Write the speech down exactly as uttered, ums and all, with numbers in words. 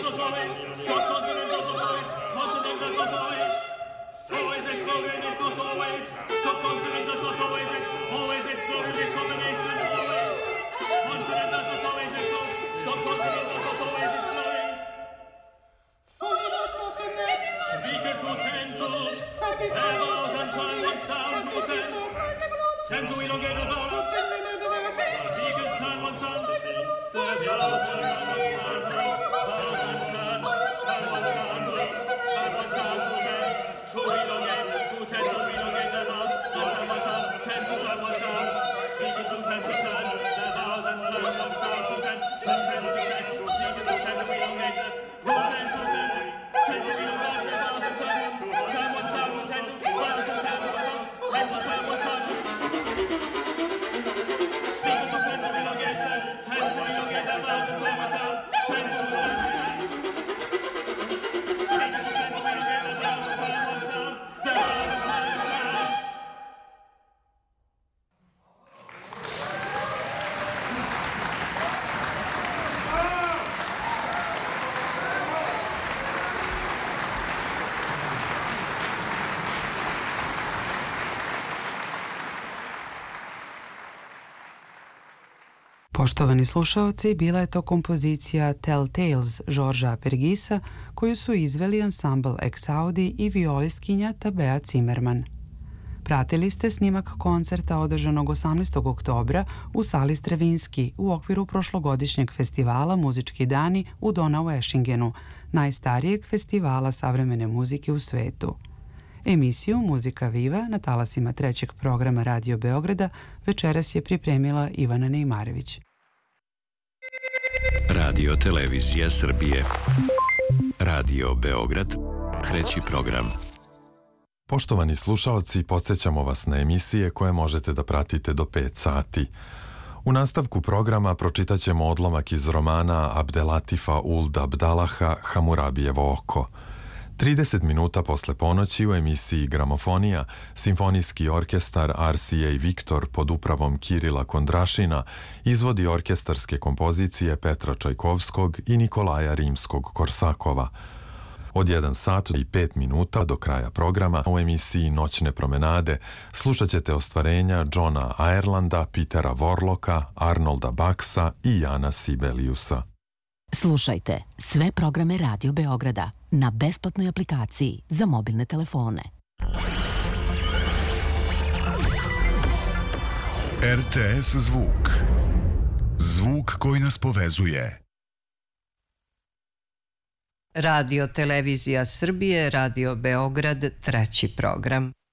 does not always. Stop consonant does not always. Consonant does not always. Always exploding, it's not always. Stop consonant does not always. It's always exploding, this combination. Always. Consonant does not always explode. Stop consonant does not always exploding. Speakers who tend to their vowels and turn one sound who tend, tend to elongate the vowel. Speakers turn one sound, their vowels and turn one sound, vowels and turn, turn one sound, turn one sound who tend to elongate, who tend to elongate their vowels and turn one sound, tend to turn one sound. Speakers who tend to turn their vowels and turn one sound who tend, tend to tend, speakers who tend to elongate it, who tend to tend, tend to elongate their vowels and turn, turn one sound who tend to vowels and turn one sound, tend to turn one sound. Speakers who tend to elongate them, tend to elongate their vowels and turn one sound, tend to tend. Speakers who tend to elongate their vowels and turn one sound, their vowels and turn one sound. Poštovani slušaoci, bila je to kompozicija Tell Tales Žorža Pergisa koju su izveli ansambl Ex-Audi i violistkinja Tabea Zimmerman. Pratili ste snimak koncerta održanog osamnaestog oktobra u sali Stravinski u okviru prošlogodišnjeg festivala Muzički dani u Donau-Eschingenu, najstarijeg festivala savremene muzike u svetu. Emisiju Muzika Viva na talasima trećeg programa Radio Beograda večeras je pripremila Ivana Nejmarević. Radio Televizija Srbije. Radio Beograd, treći program. Poštovani slušaoci, podsjećamo vas na emisije koje možete da pratite do pet sati. U nastavku programa pročitaćemo odlomak iz romana Abdelatifa Uld Abdalaha Hamurabijevo oko. trideset minuta posle ponoći u emisiji Gramofonija Simfonijski orkestar R C A Viktor pod upravom Kirila Kondrašina izvodi orkestarske kompozicije Petra Čajkovskog i Nikolaja Rimskog-Korsakova. Od jedan sat i pet minuta do kraja programa u emisiji Noćne promenade slušat ćete ostvarenja Johna Irelanda, Petera Vorloka, Arnolda Baksa i Jana Sibeliusa. Slušajte sve programe Radio Beograda na besplatnoj aplikaciji za mobilne telefone. R T S Zvuk. Zvuk koji nas povezuje. Radio Televizija Srbije, Radio Beograd, treći program.